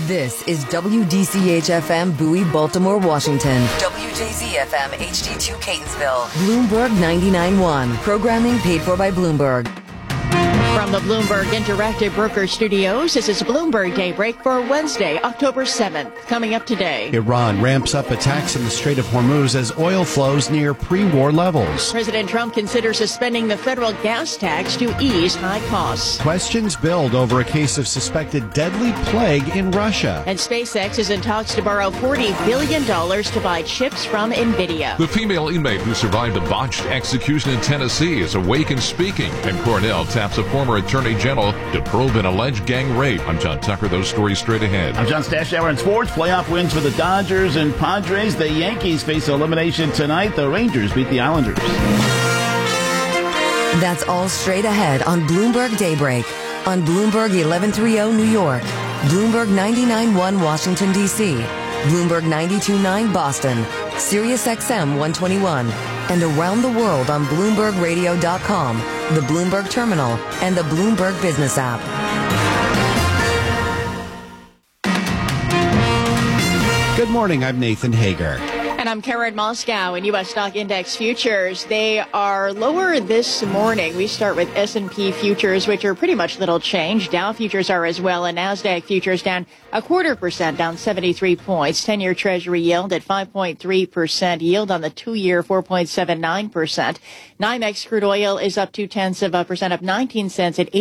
This is WDCH-FM Bowie, Baltimore, Washington. WJZ-FM HD2 Catonsville. Bloomberg 99.1. Programming paid for by Bloomberg. From the Bloomberg Interactive Broker Studios, this is Bloomberg Daybreak for Wednesday, October 7th. Coming up today. Iran ramps up attacks in the Strait of Hormuz as oil flows near pre-war levels. President Trump considers suspending the federal gas tax to ease high costs. Questions build over a case of suspected deadly plague in Russia. And SpaceX is in talks to borrow $40 billion to buy chips from NVIDIA. The female inmate who survived a botched execution in Tennessee is awake and speaking. And Cornell taps a former Attorney General to probe an alleged gang rape. I'm John Tucker. Those stories straight ahead. I'm John Stashower in sports. Playoff wins for the Dodgers and Padres. The Yankees face elimination tonight. The Rangers beat the Islanders. That's all straight ahead on Bloomberg Daybreak. On Bloomberg 1130 New York. Bloomberg 99.1 Washington, D.C. Bloomberg 92.9 Boston. Sirius XM 121. And around the world on BloombergRadio.com, the Bloomberg Terminal, and the Bloomberg Business app. Good morning, I'm Nathan Hager. And I'm Karen Moscow. In U.S. stock index futures, they are lower this morning. We start with S&P futures, which are pretty much little change. Dow futures are as well, and NASDAQ futures down 0.25%, down 73 points. 10-year Treasury yield at 5.3%. Yield on the 2-year, 4.79%. NYMEX crude oil is up 0.2%, up 19 cents at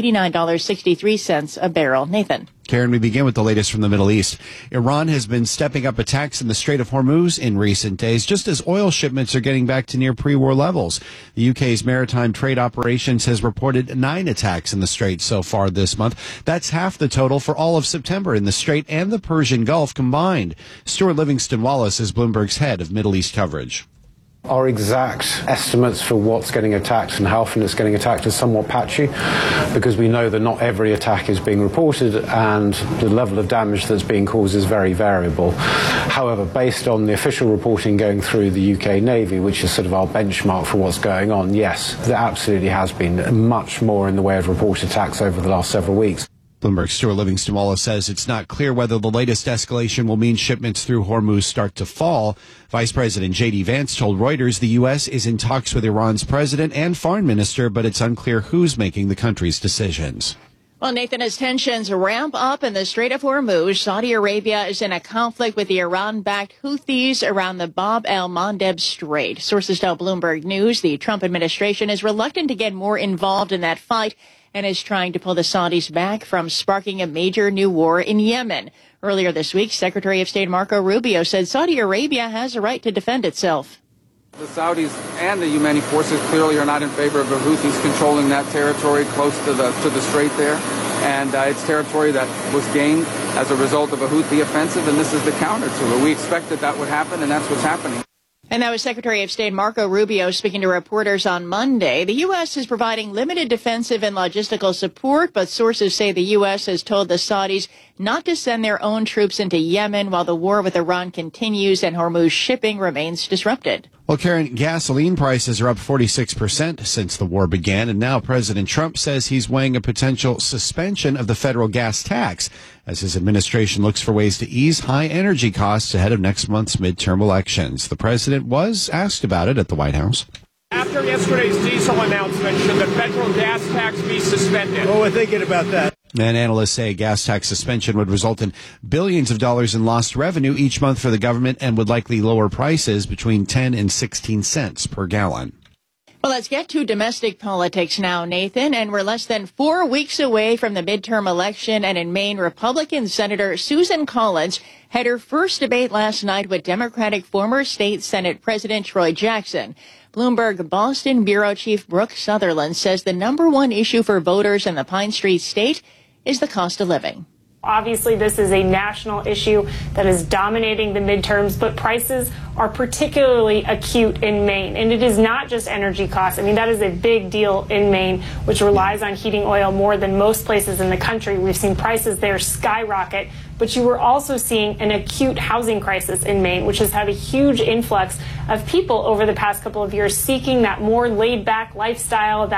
$89.63 a barrel. Nathan. Karen, we begin with the latest from the Middle East. Iran has been stepping up attacks in the Strait of Hormuz in recent days, just as oil shipments are getting back to near pre-war levels. The UK's Maritime Trade Operations has reported 9 attacks in the Strait so far this month. That's half the total for all of September in the Strait and the Persian Gulf combined. Stuart Livingston-Wallace is Bloomberg's head of Middle East coverage. Our exact estimates for what's getting attacked and how often it's getting attacked is somewhat patchy because we know that not every attack is being reported and the level of damage that's being caused is very variable. However, based on the official reporting going through the UK Navy, which is sort of our benchmark for what's going on, yes, there absolutely has been much more in the way of reported attacks over the last several weeks. Bloomberg's Stuart Livingston-Wallace says it's not clear whether the latest escalation will mean shipments through Hormuz start to fall. Vice President J.D. Vance told Reuters the U.S. is in talks with Iran's president and foreign minister, but it's unclear who's making the country's decisions. Well, Nathan, as tensions ramp up in the Strait of Hormuz, Saudi Arabia is in a conflict with the Iran-backed Houthis around the Bab el-Mandeb Strait. Sources tell Bloomberg News the Trump administration is reluctant to get more involved in that fight and is trying to pull the Saudis back from sparking a major new war in Yemen. Earlier this week, Secretary of State Marco Rubio said Saudi Arabia has a right to defend itself. The Saudis and the Yemeni forces clearly are not in favor of the Houthis controlling that territory close to the strait there. And it's territory that was gained as a result of a Houthi offensive, and this is the counter to it. We expected that would happen, and that's what's happening. And that was Secretary of State Marco Rubio speaking to reporters on Monday. The U.S. is providing limited defensive and logistical support, but sources say the U.S. has told the Saudis not to send their own troops into Yemen while the war with Iran continues and Hormuz shipping remains disrupted. Well, Karen, gasoline prices are up 46% since the war began, and now President Trump says he's weighing a potential suspension of the federal gas tax as his administration looks for ways to ease high energy costs ahead of next month's midterm elections. The president was asked about it at the White House. After yesterday's diesel announcement, should the federal gas tax be suspended? Oh, we're thinking about that. And analysts say a gas tax suspension would result in billions of dollars in lost revenue each month for the government and would likely lower prices between 10 and 16 cents per gallon. Well, let's get to domestic politics now, Nathan. And we're less than 4 weeks away from the midterm election. And in Maine, Republican Senator Susan Collins had her first debate last night with Democratic former state Senate President Troy Jackson. Bloomberg Boston Bureau Chief Brooke Sutherland says the number one issue for voters in the Pine Street state is the cost of living. Obviously, this is a national issue that is dominating the midterms, but prices are particularly acute in Maine. And it is not just energy costs. I mean, that is a big deal in Maine, which relies on heating oil more than most places in the country. We've seen prices there skyrocket. But you were also seeing an acute housing crisis in Maine, which has had a huge influx of people over the past couple of years seeking that more laid-back lifestyle, that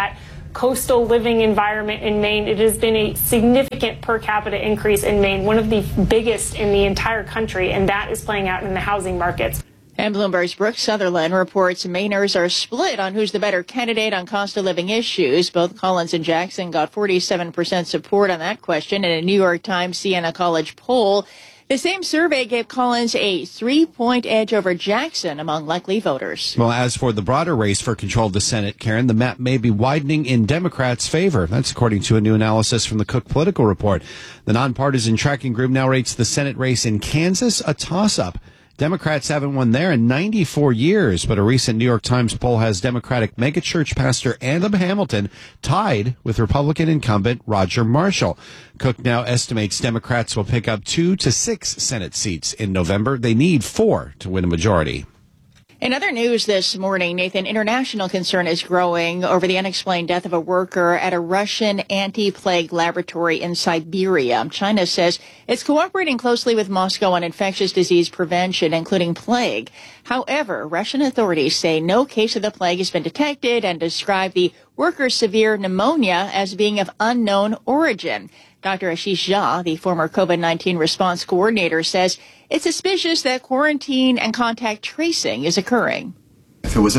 coastal living environment in Maine. It has been a significant per capita increase in Maine, one of the biggest in the entire country, and that is playing out in the housing markets. And Bloomberg's Brooke Sutherland reports Mainers are split on who's the better candidate on cost of living issues. Both Collins and Jackson got 47% support on that question in a New York Times Siena College poll. The same survey gave Collins a 3-point edge over Jackson among likely voters. Well, as for the broader race for control of the Senate, Karen, the map may be widening in Democrats' favor. That's according to a new analysis from the Cook Political Report. The nonpartisan tracking group now rates the Senate race in Kansas a toss-up. Democrats haven't won there in 94 years, but a recent New York Times poll has Democratic megachurch pastor Adam Hamilton tied with Republican incumbent Roger Marshall. Cook now estimates Democrats will pick up 2 to 6 Senate seats in November. They need 4 to win a majority. In other news this morning, Nathan, international concern is growing over the unexplained death of a worker at a Russian anti-plague laboratory in Siberia. China says it's cooperating closely with Moscow on infectious disease prevention, including plague. However, Russian authorities say no case of the plague has been detected and describe the worker's severe pneumonia as being of unknown origin. Dr. Ashish Jha, the former COVID-19 response coordinator, says it's suspicious that quarantine and contact tracing is occurring. If it was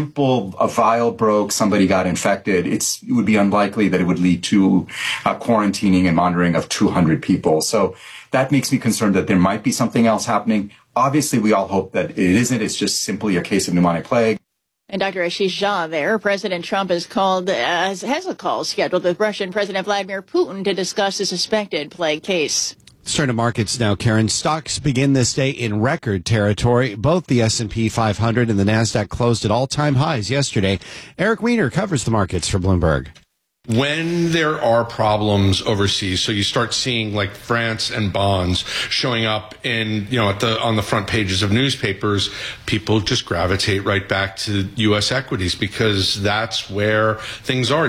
a vial broke, somebody got infected, it would be unlikely that it would lead to quarantining and monitoring of 200 people. So that makes me concerned that there might be something else happening. Obviously, we all hope that it isn't. It's just simply a case of pneumonic plague. And Dr. Ashish Jha there, President Trump has a call scheduled with Russian President Vladimir Putin to discuss the suspected plague case. Let's turn to markets now, Karen. Stocks begin this day in record territory. Both the S&P 500 and the NASDAQ closed at all-time highs yesterday. Eric Weiner covers the markets for Bloomberg. When there are problems overseas, so you start seeing like France and bonds showing up in, on the front pages of newspapers, people just gravitate right back to U.S. equities because that's where things are.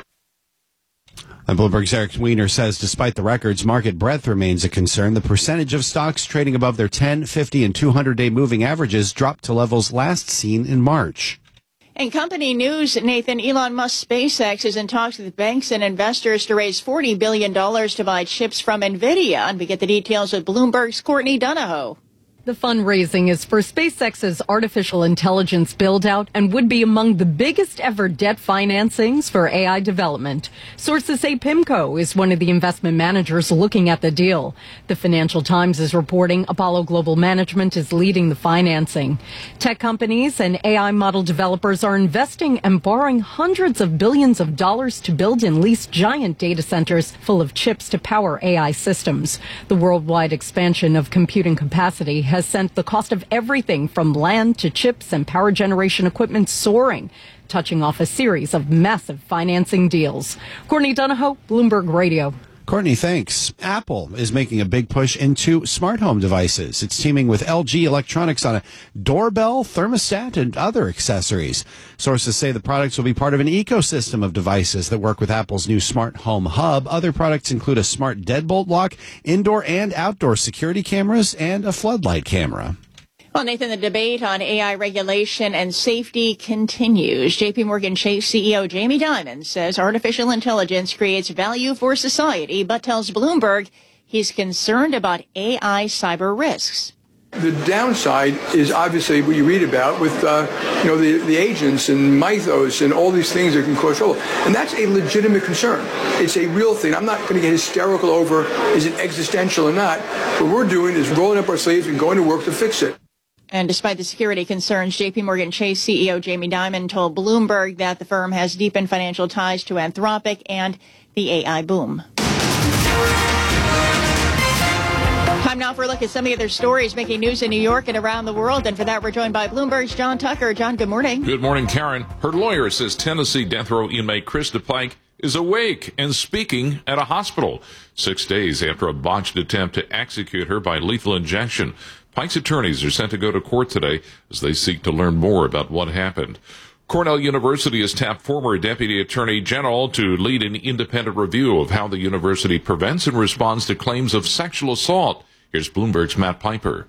And Bloomberg's Eric Weiner says despite the records, market breadth remains a concern. The percentage of stocks trading above their 10, 50, and 200-day moving averages dropped to levels last seen in March. In company news, Nathan, Elon Musk's SpaceX is in talks with banks and investors to raise $40 billion to buy chips from NVIDIA. And we get the details with Bloomberg's Courtney Donahoe. The fundraising is for SpaceX's artificial intelligence build-out and would be among the biggest ever debt financings for AI development. Sources say PIMCO is one of the investment managers looking at the deal. The Financial Times is reporting Apollo Global Management is leading the financing. Tech companies and AI model developers are investing and borrowing hundreds of billions of dollars to build and lease giant data centers full of chips to power AI systems. The worldwide expansion of computing capacity has sent the cost of everything from land to chips and power generation equipment soaring, touching off a series of massive financing deals. Courtney Donahoe, Bloomberg Radio. Courtney, thanks. Apple is making a big push into smart home devices. It's teaming with LG Electronics on a doorbell, thermostat, and other accessories. Sources say the products will be part of an ecosystem of devices that work with Apple's new Smart Home Hub. Other products include a smart deadbolt lock, indoor and outdoor security cameras, and a floodlight camera. Well, Nathan, the debate on AI regulation and safety continues. JP Morgan Chase CEO Jamie Dimon says artificial intelligence creates value for society, but tells Bloomberg he's concerned about AI cyber risks. The downside is obviously what you read about with, the agents and mythos and all these things that can cause trouble. And that's a legitimate concern. It's a real thing. I'm not going to get hysterical over is it existential or not. What we're doing is rolling up our sleeves and going to work to fix it. And despite the security concerns, JP Morgan Chase CEO Jamie Dimon told Bloomberg that the firm has deepened financial ties to Anthropic and the AI boom. Time now for a look at some of the other stories making news in New York and around the world. And for that, we're joined by Bloomberg's John Tucker. John, good morning. Good morning, Karen. Her lawyer says Tennessee death row inmate Krista Pike is awake and speaking at a hospital 6 days after a botched attempt to execute her by lethal injection. Pike's attorneys are sent to go to court today as they seek to learn more about what happened. Cornell University has tapped former Deputy Attorney General to lead an independent review of how the university prevents and responds to claims of sexual assault. Here's Bloomberg's Matt Piper.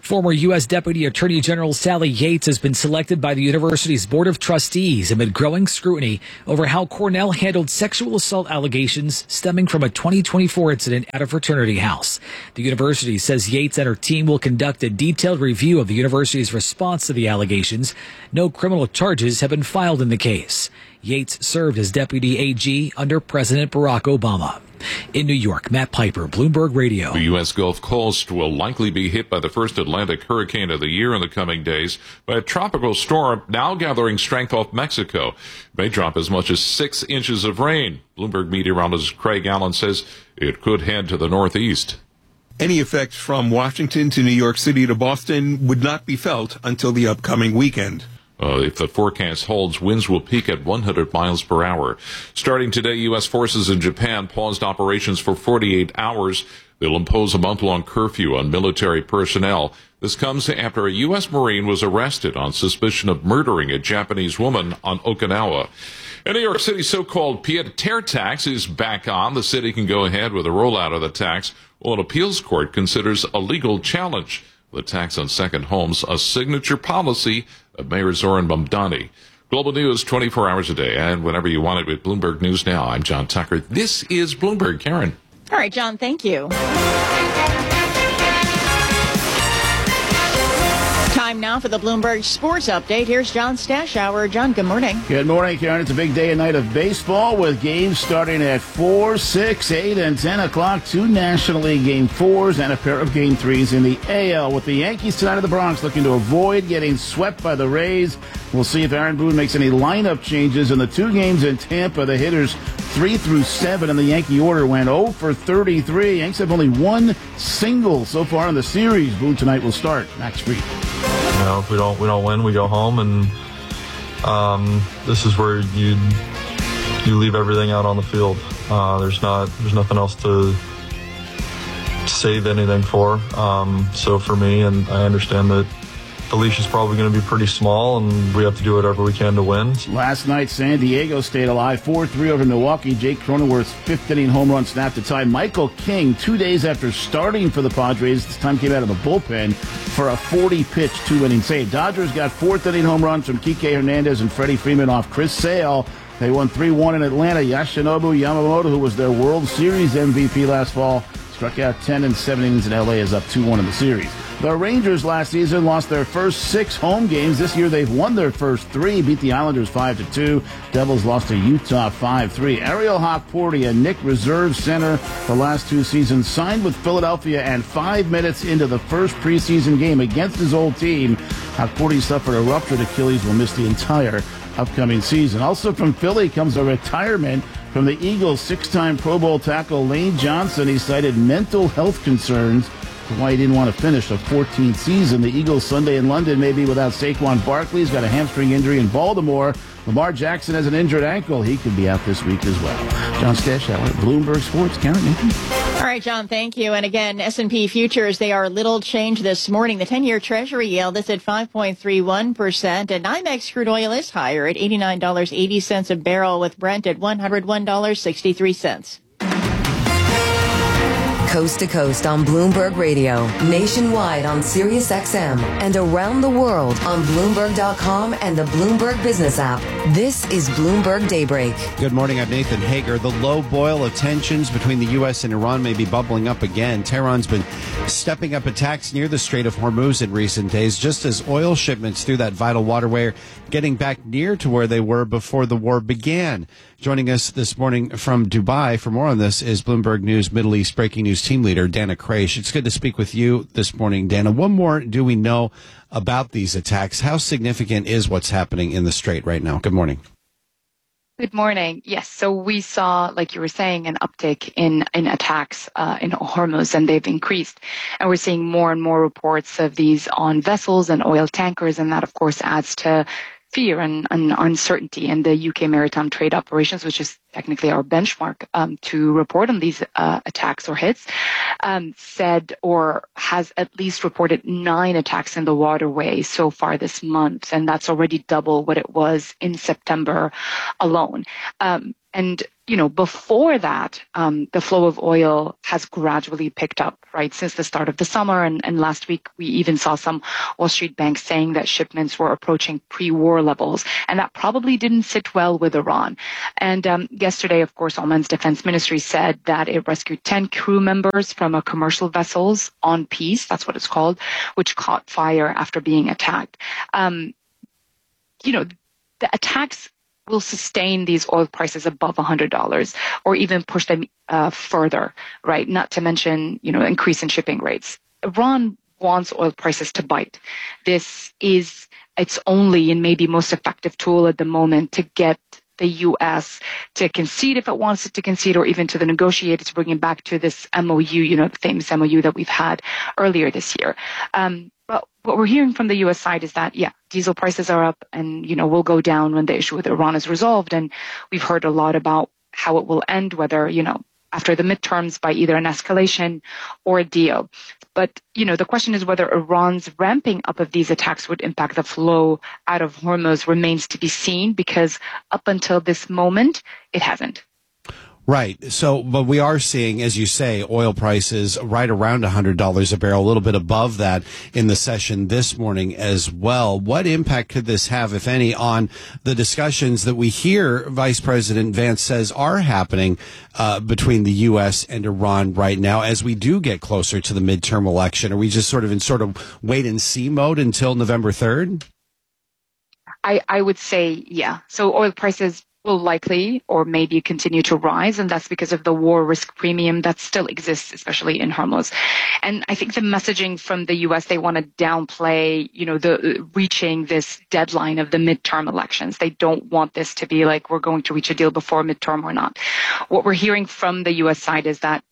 Former U.S. Deputy Attorney General Sally Yates has been selected by the university's Board of Trustees amid growing scrutiny over how Cornell handled sexual assault allegations stemming from a 2024 incident at a fraternity house. The university says Yates and her team will conduct a detailed review of the university's response to the allegations. No criminal charges have been filed in the case. Yates served as Deputy AG under President Barack Obama. In New York, Matt Piper, Bloomberg Radio. The U.S. Gulf Coast will likely be hit by the first Atlantic hurricane of the year in the coming days by a tropical storm now gathering strength off Mexico. It may drop as much as 6 inches of rain. Bloomberg meteorologist Craig Allen says it could head to the northeast. Any effects from Washington to New York City to Boston would not be felt until the upcoming weekend. If the forecast holds, winds will peak at 100 miles per hour. Starting today, U.S. forces in Japan paused operations for 48 hours. They'll impose a month-long curfew on military personnel. This comes after a U.S. Marine was arrested on suspicion of murdering a Japanese woman on Okinawa. In New York City's so-called pied-à-terre tax is back on. The city can go ahead with a rollout of the tax, while an appeals court considers a legal challenge. The tax on second homes, a signature policy of Mayor Zoran Mamdani. Global news 24 hours a day and whenever you want it with Bloomberg News Now. I'm John Tucker. This is Bloomberg. Karen. All right, John, thank you. Time now for the Bloomberg Sports Update. Here's John Stashower. John, good morning. Good morning, Karen. It's a big day and night of baseball with games starting at 4, 6, 8, and 10 o'clock. 2 National League Game 4s and a pair of Game 3s in the AL. With the Yankees tonight at the Bronx looking to avoid getting swept by the Rays. We'll see if Aaron Boone makes any lineup changes in the 2 games in Tampa. The hitters 3 through 7 in the Yankee order went 0 for 33. Yanks have only 1 single so far in the series. Boone tonight will start. Max Fried. You know, if we don't win, we go home, and this is where you leave everything out on the field. There's nothing else to save anything for. So for me, and I understand that the leash is probably going to be pretty small, and we have to do whatever we can to win. Last night, San Diego stayed alive, 4-3 over Milwaukee. Jake Cronenworth's 5th-inning home run snapped to tie. Michael King, 2 days after starting for the Padres, this time came out of the bullpen for a 40-pitch 2-inning save. Dodgers got 4th-inning home runs from Kike Hernandez and Freddie Freeman off Chris Sale. They won 3-1 in Atlanta. Yoshinobu Yamamoto, who was their World Series MVP last fall, struck out 10 in 7 innings, and L.A. is up 2-1 in the series. The Rangers last season lost their first 6 home games. This year they've won their first 3, beat the Islanders 5-2. Devils lost to Utah 5-3. Ariel Hockporty, a Nick reserve center the last 2 seasons, signed with Philadelphia, and 5 minutes into the first preseason game against his old team, Hockporty suffered a ruptured Achilles, will miss the entire upcoming season. Also from Philly comes a retirement from the Eagles' 6-time Pro Bowl tackle Lane Johnson. He cited mental health concerns for why he didn't want to finish the 14th season. The Eagles Sunday in London may be without Saquon Barkley. He's got a hamstring injury in Baltimore. Lamar Jackson has an injured ankle. He could be out this week as well. John Stashower, Bloomberg Sports. Karen, Nathan. All right, John, thank you. And again, S&P futures, they are little change this morning. The 10-year Treasury yield is at 5.31%, and NYMEX crude oil is higher at $89.80 a barrel, with Brent at $101.63. Coast to coast on Bloomberg Radio, nationwide on Sirius XM, and around the world on Bloomberg.com and the Bloomberg Business app. This is Bloomberg Daybreak. Good morning, I'm Nathan Hager. The low boil of tensions between the U.S. and Iran may be bubbling up again. Tehran's been stepping up attacks near the Strait of Hormuz in recent days, just as oil shipments through that vital waterway are getting back near to where they were before the war began. Joining us this morning from Dubai for more on this is Bloomberg News Middle East breaking news team leader Dana Kraish. It's good to speak with you this morning, Dana. What more do we know about these attacks? How significant is what's happening in the Strait right now? Good morning. Good morning. Yes, so we saw, like you were saying, an uptick in attacks in Hormuz, and they've increased. And we're seeing more and more reports of these on vessels and oil tankers, and that, of course, adds to fear and uncertainty in the UK maritime trade operations, which is technically our benchmark to report on these attacks or hits, said or has at least reported 9 attacks in the waterway so far this month, and that's already double what it was in September alone. And, before that, the flow of oil has gradually picked up, right, since the start of the summer. And last week, we even saw some Wall Street banks saying that shipments were approaching pre-war levels. And that probably didn't sit well with Iran. And yesterday, of course, Oman's defense ministry said that it rescued 10 crew members from a commercial vessels on Peace, that's what it's called, which caught fire after being attacked. The attacks will sustain these oil prices above $100 or even push them further, right? Not to mention, increase in shipping rates. Iran wants oil prices to bite. This is its only and maybe most effective tool at the moment to get the U.S. to concede if it wants it to concede, or even to the negotiators to bring it back to this MOU, the famous MOU that we've had earlier this year. But what we're hearing from the U.S. side is that, diesel prices are up and, will go down when the issue with Iran is resolved. And we've heard a lot about how it will end, whether, after the midterms by either an escalation or a deal. But, the question is whether Iran's ramping up of these attacks would impact the flow out of Hormuz remains to be seen, because up until this moment, it hasn't. Right. So, but we are seeing, as you say, oil prices right around $100 a barrel, a little bit above that in the session this morning as well. What impact could this have, if any, on the discussions that we hear Vice President Vance says are happening between the U.S. and Iran right now as we do get closer to the midterm election? Are we just sort of wait and see mode until November 3rd? I would say, yeah. So oil prices will likely or maybe continue to rise, and that's because of the war risk premium that still exists, especially in Hormuz. And I think the messaging from the U.S., they want to downplay, the reaching this deadline of the midterm elections. They don't want this to be like we're going to reach a deal before midterm or not. What we're hearing from the U.S. side is that,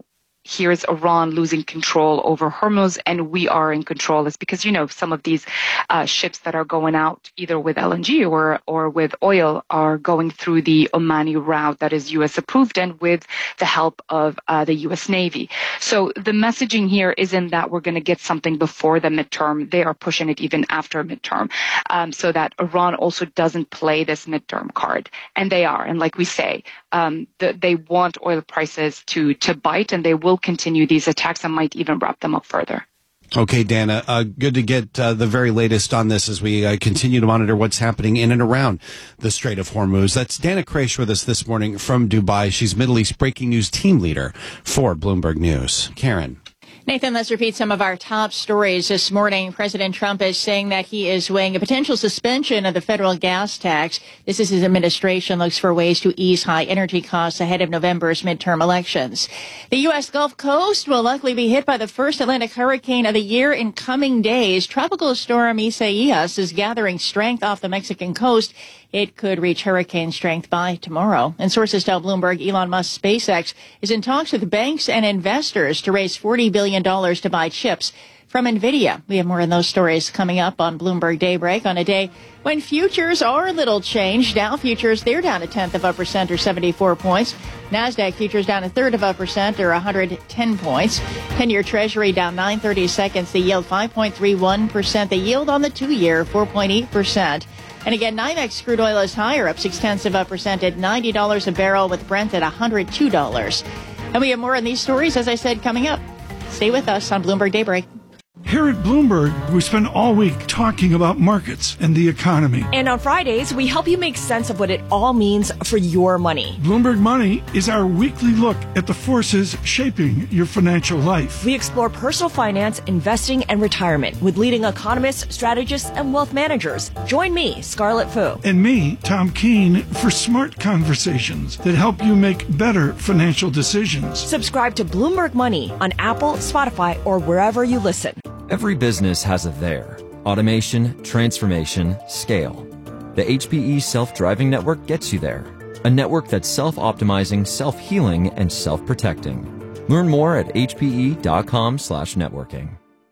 here's Iran losing control over Hormuz and we are in control. It's because, some of these ships that are going out either with LNG or with oil are going through the Omani route that is U.S. approved and with the help of the U.S. Navy. So the messaging here isn't that we're going to get something before the midterm. They are pushing it even after midterm, so that Iran also doesn't play this midterm card. And they are. And like we say, they want oil prices to bite, and they will continue these attacks and might even wrap them up further. Okay, Dana, good to get the very latest on this as we continue to monitor what's happening in and around the Strait of Hormuz. That's Dana Kraish with us this morning from Dubai. She's Middle East breaking news team leader for Bloomberg News. Karen. Nathan, let's repeat some of our top stories this morning. President Trump is saying that he is weighing a potential suspension of the federal gas tax. This as his administration looks for ways to ease high energy costs ahead of November's midterm elections. The U.S. Gulf Coast will likely be hit by the first Atlantic hurricane of the year in coming days. Tropical storm Isaias is gathering strength off the Mexican coast. It could reach hurricane strength by tomorrow. And sources tell Bloomberg Elon Musk's SpaceX is in talks with banks and investors to raise $40 billion to buy chips from NVIDIA. We have more on those stories coming up on Bloomberg Daybreak on a day when futures are a little changed. Dow futures, they're down 0.1% or 74 points. NASDAQ futures down 0.33% or 110 points. 10-year Treasury down 9/32. The yield 5.31%. The yield on the 2-year 4.8%. And again, NYMEX crude oil is higher, up 0.6% at $90 a barrel, with Brent at $102. And we have more on these stories, as I said, coming up. Stay with us on Bloomberg Daybreak. Here at Bloomberg, we spend all week talking about markets and the economy. And on Fridays, we help you make sense of what it all means for your money. Bloomberg Money is our weekly look at the forces shaping your financial life. We explore personal finance, investing, and retirement with leading economists, strategists, and wealth managers. Join me, Scarlett Fu. And me, Tom Keene, for smart conversations that help you make better financial decisions. Subscribe to Bloomberg Money on Apple, Spotify, or wherever you listen. Every business has a there. Automation, transformation, scale. The HPE Self-Driving Network gets you there. A network that's self-optimizing, self-healing, and self-protecting. Learn more at hpe.com/networking.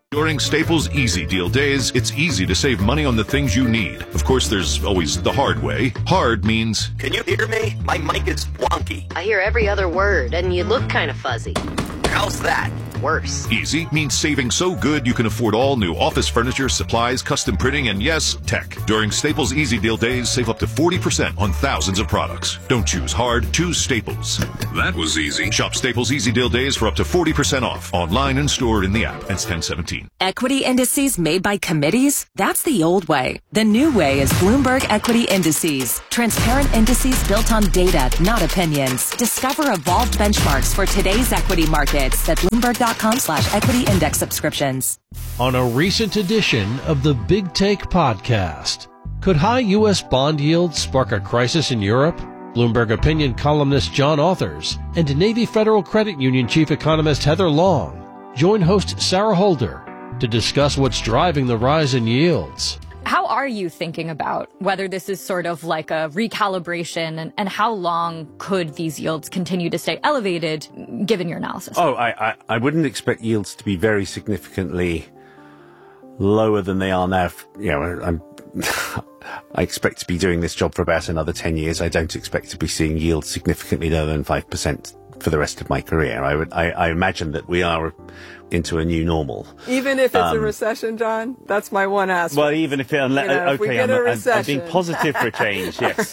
During Staples Easy Deal days, it's easy to save money on the things you need. Of course, there's always the hard way. Hard means... Can you hear me? My mic is wonky. I hear every other word, and you look kind of fuzzy. How's that? Worse. Easy means saving so good you can afford all new office furniture, supplies, custom printing, and yes, tech. During Staples Easy Deal days, save up to 40% on thousands of products. Don't choose hard, choose Staples. That was easy. Shop Staples Easy Deal days for up to 40% off. Online and stored in the app. Ends 10/17. Equity indices made by committees? That's the old way. The new way is Bloomberg Equity Indices. Transparent indices built on data, not opinions. Discover evolved benchmarks for today's equity markets at Bloomberg.com/equity index subscriptions. On a recent edition of the Big Take podcast, could high U.S. bond yields spark a crisis in Europe? Bloomberg opinion columnist John Authers and Navy Federal Credit Union chief economist Heather Long join host Sarah Holder to discuss what's driving the rise in yields. How are you thinking about whether this is sort of like a recalibration and how long could these yields continue to stay elevated given your analysis? Oh, I wouldn't expect yields to be very significantly lower than they are now. You know, I expect to be doing this job for about another 10 years. I don't expect to be seeing yields significantly lower than 5% for the rest of my career. I imagine that we are into a new normal. Even if it's a recession, John? That's my one ask. Well, even if if we get a recession. I'm being positive for a change, yes.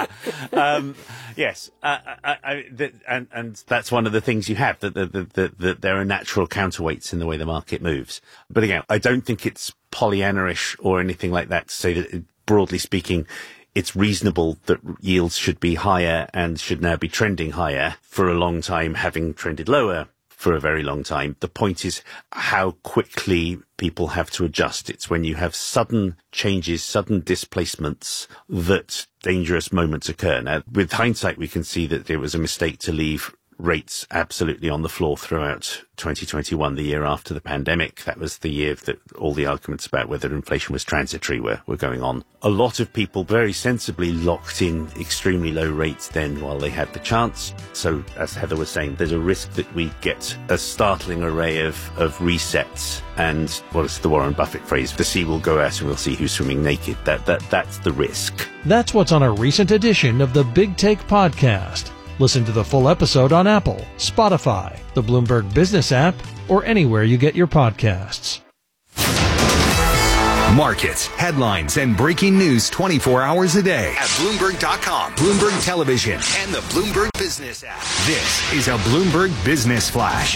Yes, and that's one of the things you have, that there are natural counterweights in the way the market moves. But again, I don't think it's Pollyanna-ish or anything like that to say that, broadly speaking, it's reasonable that yields should be higher and should now be trending higher for a long time, having trended lower for a very long time. The point is how quickly people have to adjust. It's when you have sudden changes, sudden displacements, that dangerous moments occur. Now, with hindsight, we can see that it was a mistake to leave rates absolutely on the floor throughout 2021, the year after the pandemic. That was the year that all the arguments about whether inflation was transitory were going on. A lot of people very sensibly locked in extremely low rates then while they had the chance. So, as Heather was saying, there's a risk that we get a startling array of resets. And what is the Warren Buffett phrase? The sea will go out and we'll see who's swimming naked. That's the risk. That's what's on a recent edition of the Big Take podcast. Listen to the full episode on Apple, Spotify, the Bloomberg Business app, or anywhere you get your podcasts. Markets, headlines, and breaking news 24 hours a day at Bloomberg.com, Bloomberg Television, and the Bloomberg Business app. This is a Bloomberg Business Flash.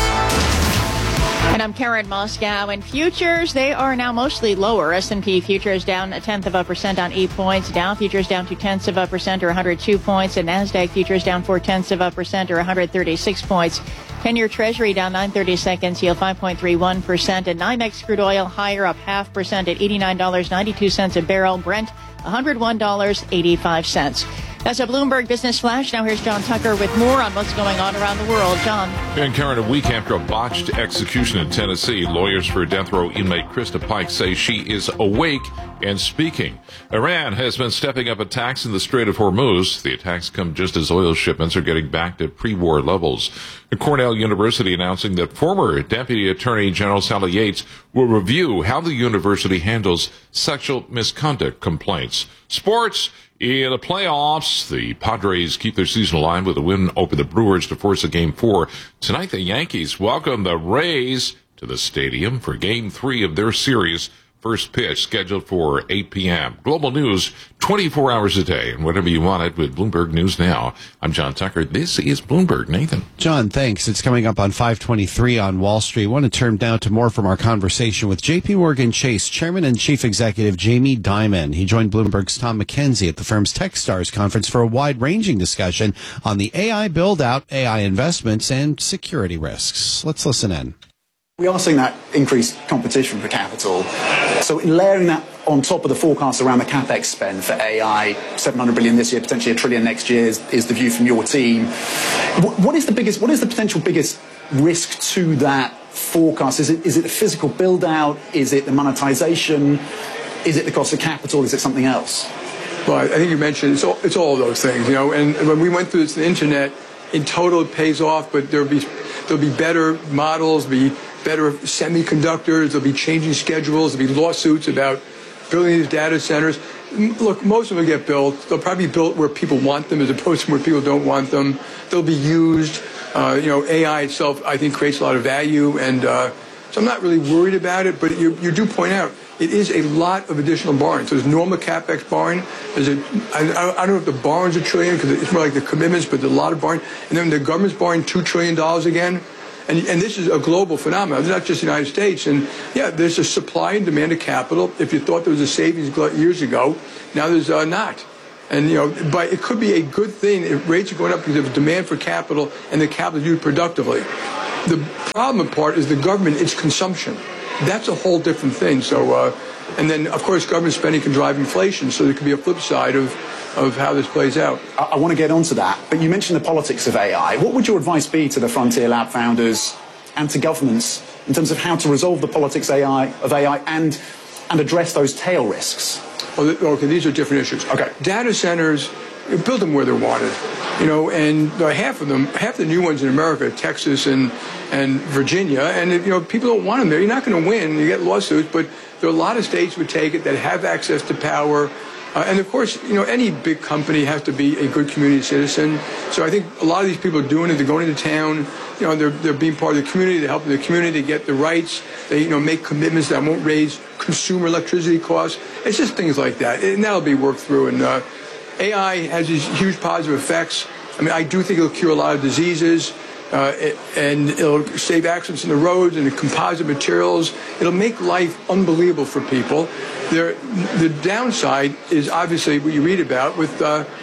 And I'm Karen Moscow. And futures, they are now mostly lower. S&P futures down 0.1% on 8 points. Dow futures down 0.2% or 102 points. And NASDAQ futures down 0.4% or 136 points. 10-year Treasury down 9/32, yield 5.31%. And NYMEX crude oil higher, up 0.5% at $89.92 a barrel. Brent, $101.85. That's a Bloomberg Business Flash. Now here's John Tucker with more on what's going on around the world. John. And Karen, a week after a botched execution in Tennessee, lawyers for death row inmate Krista Pike say she is awake and speaking. Iran has been stepping up attacks in the Strait of Hormuz. The attacks come just as oil shipments are getting back to pre-war levels. Cornell University announcing that former Deputy Attorney General Sally Yates will review how the university handles sexual misconduct complaints. Sports. In the playoffs, the Padres keep their season alive with a win over the Brewers to force a Game 4. Tonight, the Yankees welcome the Rays to the stadium for Game 3 of their series. First pitch scheduled for 8 p.m. Global news 24 hours a day and whatever you want it with Bloomberg News Now. I'm John Tucker. This is Bloomberg. Nathan. John, thanks. It's coming up on 5:23 on Wall Street. I want to turn down to more from our conversation with J.P. Morgan Chase Chairman and Chief Executive Jamie Dimon. He joined Bloomberg's Tom McKenzie at the firm's TechStars conference for a wide-ranging discussion on the AI build-out, AI investments, and security risks. Let's listen in. We are seeing that increased competition for capital. So layering that on top of the forecast around the CapEx spend for AI, $700 billion this year, potentially $1 trillion next year is the view from your team. What is the potential biggest risk to that forecast? Is it the physical build out? Is it the monetization? Is it the cost of capital? Is it something else? Well, I think you mentioned it's all of those things, you know, and when we went through this, the internet, in total it pays off, but there'll be better models, be better semiconductors. There'll be changing schedules. There'll be lawsuits about building these data centers. Look, most of them get built. They'll probably be built where people want them as opposed to where people don't want them. They'll be used. AI itself, I think, creates a lot of value. And so I'm not really worried about it. But you do point out, it is a lot of additional borrowing. So there's normal CapEx borrowing. I don't know if the borrowing's $1 trillion because it's more like the commitments, but there's a lot of borrowing. And then the government's borrowing $2 trillion again. And this is a global phenomenon. It's not just the United States. And yeah, there's a supply and demand of capital. If you thought there was a savings years ago, now there's not. And, but it could be a good thing if rates are going up because of demand for capital and the capital is used productively. The problem part is the government, it's consumption. That's a whole different thing. So, and then, of course, government spending can drive inflation. So there could be a flip side of how this plays out. I want to get onto that, but you mentioned the politics of AI. What would your advice be to the Frontier Lab founders and to governments in terms of how to resolve the politics of AI and address those tail risks? Okay, these are different issues. Okay, data centers, build them where they're wanted, and half the new ones in America, Texas and Virginia, and people don't want them there. You're not going to win. You get lawsuits, but there are a lot of states would take it that have access to power. And of course, any big company has to be a good community citizen. So I think a lot of these people are doing it. They're going into town. They're being part of the community. They're helping the community to get the rights. They, make commitments that won't raise consumer electricity costs. It's just things like that, and that'll be worked through. And AI has these huge positive effects. I mean, I do think it'll cure a lot of diseases. And it'll save accidents in the roads and the composite materials. It'll make life unbelievable for people. The downside is obviously what you read about with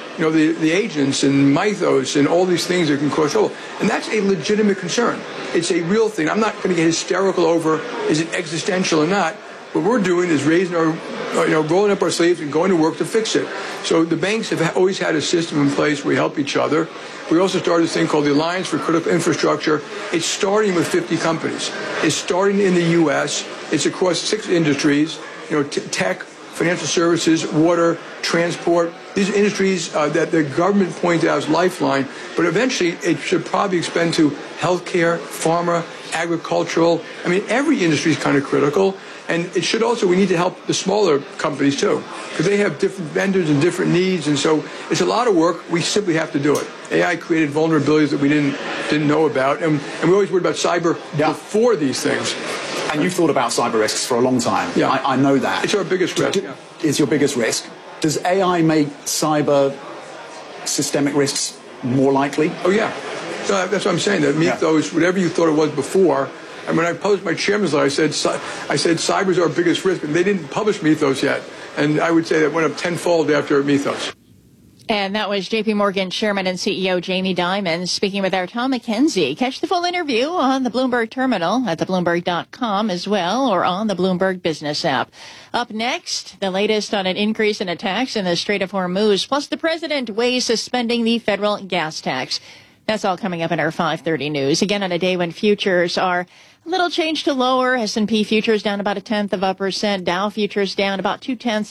the agents and mythos and all these things that can cause trouble. And that's a legitimate concern. It's a real thing. I'm not going to get hysterical over is it existential or not. What we're doing is raising our, rolling up our sleeves and going to work to fix it. So the banks have always had a system in place where we help each other. We also started this thing called the Alliance for Critical Infrastructure. It's starting with 50 companies. It's starting in the U.S. It's across 6 industries, tech, financial services, water, transport. These are industries that the government pointed out as lifeline, but eventually it should probably expand to healthcare, pharma, agricultural. I mean, every industry is kind of critical. And it should also, we need to help the smaller companies too, because they have different vendors and different needs. And so it's a lot of work. We simply have to do it. AI created vulnerabilities that we didn't know about. And we always worried about cyber before these things. And you've thought about cyber risks for a long time. Yeah. I know that. It's our biggest risk. It's your biggest risk. Does AI make cyber systemic risks more likely? Oh, yeah. So that's what I'm saying. That mythos, whatever you thought it was before. And when I published my chairman's letter, I said cyber's our biggest risk, and they didn't publish Mythos yet. And I would say that went up tenfold after Mythos. And that was J.P. Morgan Chairman and CEO Jamie Dimon speaking with our Tom McKenzie. Catch the full interview on the Bloomberg Terminal at thebloomberg.com as well, or on the Bloomberg Business app. Up next, the latest on an increase in attacks in the Strait of Hormuz, plus the president weighs suspending the federal gas tax. That's all coming up in our 5:30 news. Again, on a day when futures are a little change to lower. S&P futures down about 0.1%. Dow futures down about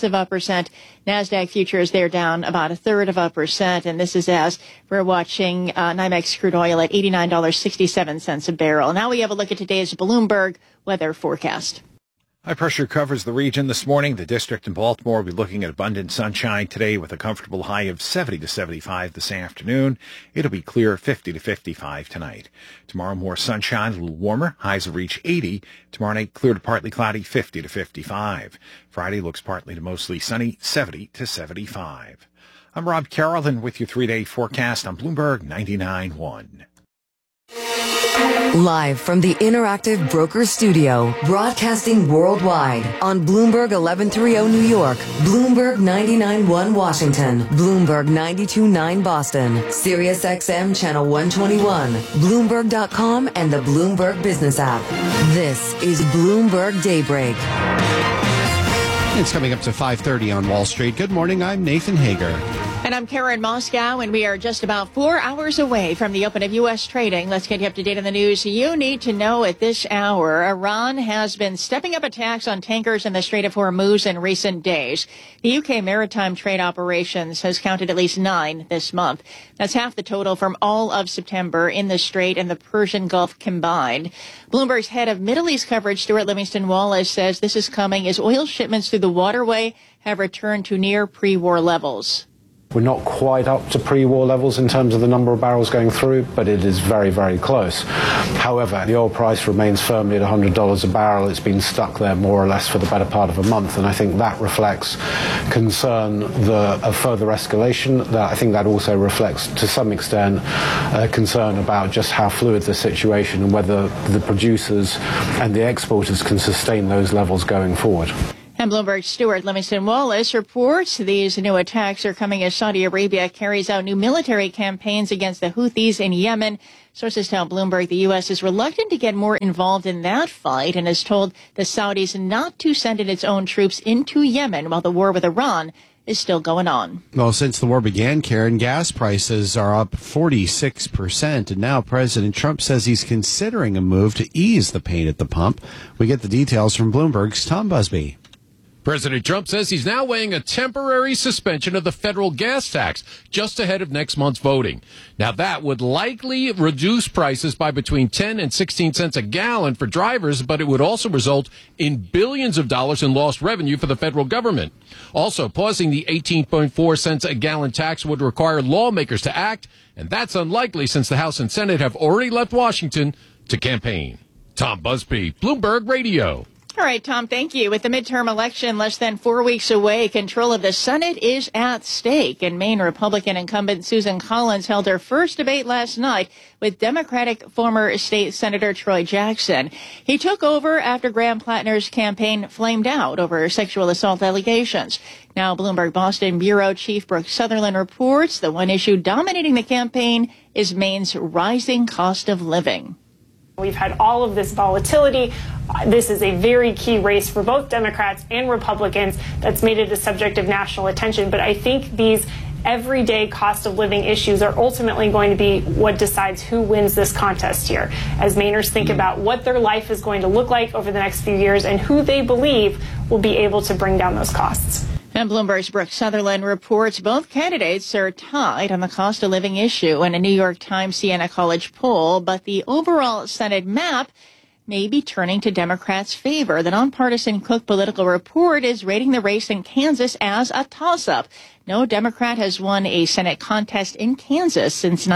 0.2%. NASDAQ futures, they're down about 0.33%. And this is as we're watching NYMEX crude oil at $89.67 a barrel. Now we have a look at today's Bloomberg weather forecast. High pressure covers the region this morning. The district in Baltimore will be looking at abundant sunshine today with a comfortable high of 70 to 75 this afternoon. It'll be clear 50 to 55 tonight. Tomorrow, more sunshine, a little warmer. Highs will reach 80. Tomorrow night, clear to partly cloudy, 50 to 55. Friday looks partly to mostly sunny, 70 to 75. I'm Rob Carrollton with your 3-day forecast on Bloomberg 99.1. Live from the Interactive Brokers Studio, broadcasting worldwide on Bloomberg 1130 New York, Bloomberg 99.1 Washington, Bloomberg 92.9 Boston, Sirius XM Channel 121, Bloomberg.com, and the Bloomberg Business app. This is Bloomberg Daybreak. It's coming up to 5:30 on Wall Street. Good morning, I'm Nathan Hager. And I'm Karen Moscow, and we are just about 4 hours away from the open of U.S. trading. Let's get you up to date on the news you need to know at this hour. Iran has been stepping up attacks on tankers in the Strait of Hormuz in recent days. The UK Maritime Trade Operations has counted at least 9 this month. That's half the total from all of September in the Strait and the Persian Gulf combined. Bloomberg's head of Middle East coverage, Stuart Livingston Wallace, says this is coming as oil shipments through the waterway have returned to near pre-war levels. We're not quite up to pre-war levels in terms of the number of barrels going through, but it is very, very close. However, the oil price remains firmly at $100 a barrel. It's been stuck there more or less for the better part of a month, and I think that reflects concern of further escalation. I think that also reflects, to some extent, concern about just how fluid the situation and whether the producers and the exporters can sustain those levels going forward. And Bloomberg's Stuart Livingston Wallace reports these new attacks are coming as Saudi Arabia carries out new military campaigns against the Houthis in Yemen. Sources tell Bloomberg the U.S. is reluctant to get more involved in that fight and has told the Saudis not to send in its own troops into Yemen while the war with Iran is still going on. Well, since the war began, Karen, gas prices are up 46%, and now President Trump says he's considering a move to ease the pain at the pump. We get the details from Bloomberg's Tom Busby. President Trump says he's now weighing a temporary suspension of the federal gas tax just ahead of next month's voting. Now, that would likely reduce prices by between 10 and 16 cents a gallon for drivers, but it would also result in billions of dollars in lost revenue for the federal government. Also, pausing the 18.4 cents a gallon tax would require lawmakers to act, and that's unlikely since the House and Senate have already left Washington to campaign. Tom Busby, Bloomberg Radio. All right, Tom, thank you. With the midterm election less than 4 weeks away, control of the Senate is at stake. And Maine Republican incumbent Susan Collins held her first debate last night with Democratic former state Senator Troy Jackson. He took over after Graham Plattner's campaign flamed out over sexual assault allegations. Now, Bloomberg Boston Bureau Chief Brooke Sutherland reports the one issue dominating the campaign is Maine's rising cost of living. We've had all of this volatility. This is a very key race for both Democrats and Republicans that's made it a subject of national attention. But I think these everyday cost of living issues are ultimately going to be what decides who wins this contest here, as Mainers think about what their life is going to look like over the next few years and who they believe will be able to bring down those costs. And Bloomberg's Brooke Sutherland reports both candidates are tied on the cost of living issue in a New York Times Siena College poll, but the overall Senate map may be turning to Democrats' favor. The nonpartisan Cook Political Report is rating the race in Kansas as a toss-up. No Democrat has won a Senate contest in Kansas since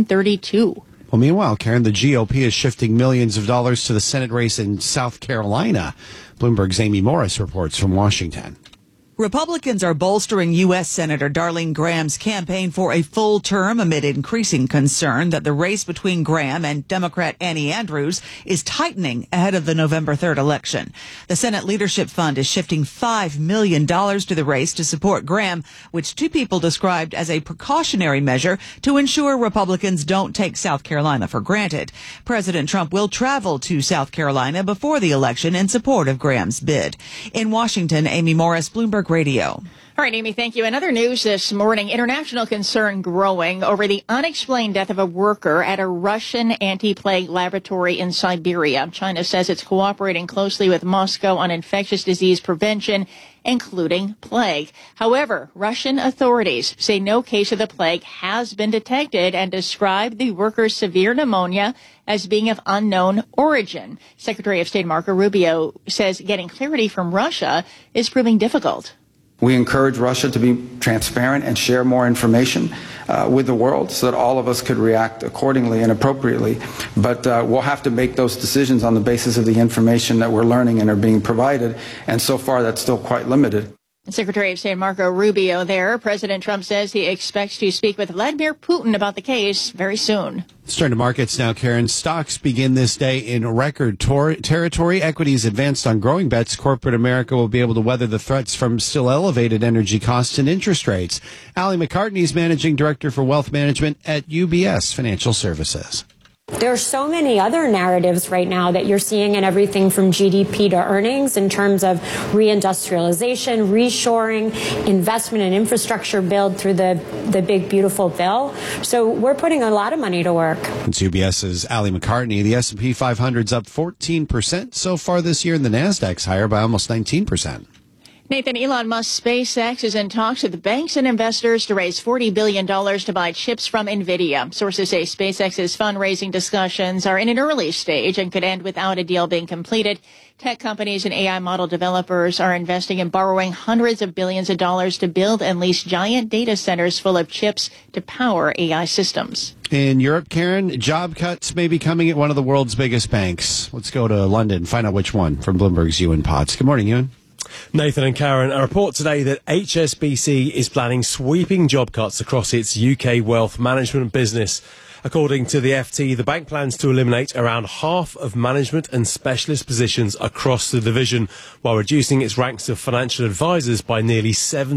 1932. Well, meanwhile, Karen, the GOP is shifting millions of dollars to the Senate race in South Carolina. Bloomberg's Amy Morris reports from Washington. Republicans are bolstering U.S. Senator Darlene Graham's campaign for a full term amid increasing concern that the race between Graham and Democrat Annie Andrews is tightening ahead of the November 3rd election. The Senate Leadership Fund is shifting $5 million to the race to support Graham, which two people described as a precautionary measure to ensure Republicans don't take South Carolina for granted. President Trump will travel to South Carolina before the election in support of Graham's bid. In Washington, Amy Morris, Bloomberg Radio. All right, Amy, thank you. In other news this morning, international concern growing over the unexplained death of a worker at a Russian anti-plague laboratory in Siberia. China says it's cooperating closely with Moscow on infectious disease prevention, including plague. However, Russian authorities say no case of the plague has been detected and describe the worker's severe pneumonia as being of unknown origin. Secretary of State Marco Rubio says getting clarity from Russia is proving difficult. We encourage Russia to be transparent and share more information with the world so that all of us could react accordingly and appropriately. But we'll have to make those decisions on the basis of the information that we're learning and are being provided. And so far, that's still quite limited. Secretary of State Marco Rubio there. President Trump says he expects to speak with Vladimir Putin about the case very soon. Let's turn to markets now, Karen. Stocks begin this day in record territory. Equities advanced on growing bets. Corporate America will be able to weather the threats from still elevated energy costs and interest rates. Allie McCartney is Managing Director for Wealth Management at UBS Financial Services. There are so many other narratives right now that you're seeing in everything from GDP to earnings in terms of reindustrialization, reshoring, investment and infrastructure build through the big, beautiful bill. So we're putting a lot of money to work. It's UBS's Ali McCartney. The S&P 500's up 14% so far this year, and the NASDAQ's higher by almost 19%. Nathan, Elon Musk's SpaceX is in talks with banks and investors to raise $40 billion to buy chips from NVIDIA. Sources say SpaceX's fundraising discussions are in an early stage and could end without a deal being completed. Tech companies and AI model developers are investing in borrowing hundreds of billions of dollars to build and lease giant data centers full of chips to power AI systems. In Europe, Karen, job cuts may be coming at one of the world's biggest banks. Let's go to London and find out which one from Bloomberg's Ewan Potts. Good morning, Ewan. Nathan and Karen, a report today that HSBC is planning sweeping job cuts across its UK wealth management business. According to the FT, the bank plans to eliminate around half of management and specialist positions across the division, while reducing its ranks of financial advisors by nearly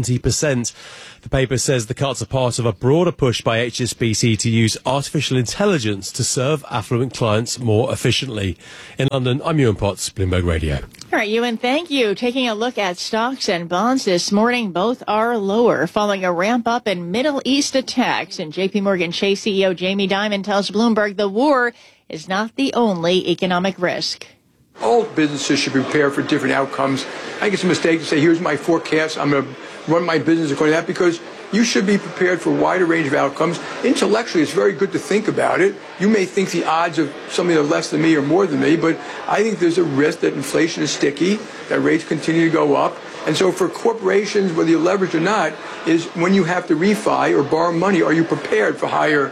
70%. The paper says the cuts are part of a broader push by HSBC to use artificial intelligence to serve affluent clients more efficiently. In London, I'm Ewan Potts, Bloomberg Radio. All right, Ewan, thank you. Taking a look at stocks and bonds this morning, both are lower following a ramp up in Middle East attacks. And JP Morgan Chase CEO Jamie Dimon tells Bloomberg the war is not the only economic risk. All businesses should prepare for different outcomes. I think it's a mistake to say, here's my forecast, I'm going to run my business according to that, because you should be prepared for a wider range of outcomes. Intellectually, it's very good to think about it. You may think the odds of something that's less than me or more than me, but I think there's a risk that inflation is sticky, that rates continue to go up. And so for corporations, whether you leverage or not, is when you have to refi or borrow money, are you prepared for higher